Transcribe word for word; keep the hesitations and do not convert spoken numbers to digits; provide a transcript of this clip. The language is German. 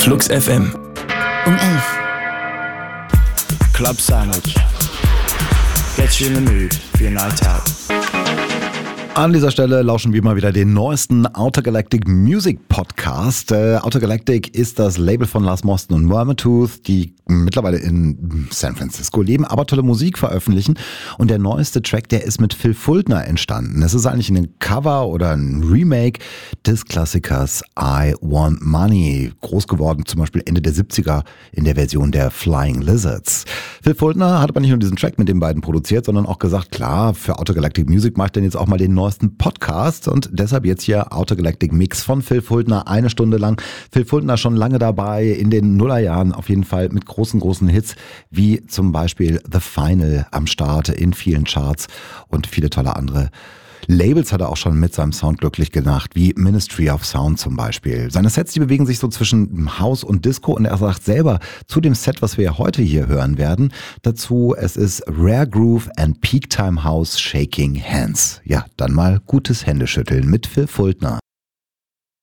Flux F M. Um elf. Club Sandwich. Get you in the mood for your night out. An dieser Stelle lauschen wir mal wieder den neuesten Outer Galactic Music Podcast. Äh, Outer Galactic ist das Label von Lars Mosten und Mermatooth, die mittlerweile in San Francisco leben, aber tolle Musik veröffentlichen. Und der neueste Track, der ist mit Phil Fuldner entstanden. Es ist eigentlich ein Cover oder ein Remake des Klassikers I Want Money. Groß geworden zum Beispiel Ende der siebziger in der Version der Flying Lizards. Phil Fuldner hat aber nicht nur diesen Track mit den beiden produziert, sondern auch gesagt, klar, für Outer Galactic Music mache ich denn jetzt auch mal den neuesten Podcast und deshalb jetzt hier Outer Galactic Mix von Phil Fuldner, eine Stunde lang. Phil Fuldner schon lange dabei, in den Nullerjahren auf jeden Fall mit großen, großen Hits, wie zum Beispiel The Final am Start in vielen Charts und viele tolle andere Labels hat er auch schon mit seinem Sound glücklich gemacht, wie Ministry of Sound zum Beispiel. Seine Sets, die bewegen sich so zwischen House und Disco und er sagt selber zu dem Set, was wir heute hier hören werden, dazu, es ist Rare Groove and Peak Time House Shaking Hands. Ja, dann mal gutes Händeschütteln mit Phil Fuldner.